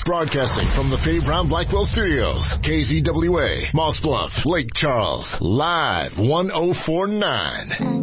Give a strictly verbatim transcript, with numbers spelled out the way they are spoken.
Broadcasting from the Pay Brown Blackwell Studios. K Z W A, Moss Bluff, Lake Charles. Live one oh four point nine.